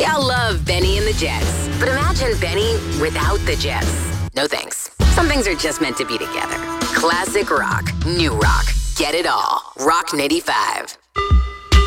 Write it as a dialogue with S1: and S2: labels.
S1: We all love Benny and the Jets, but imagine Benny without the Jets. No thanks. Some things are just meant to be together. Classic rock, new rock. Get it all. Rock 95.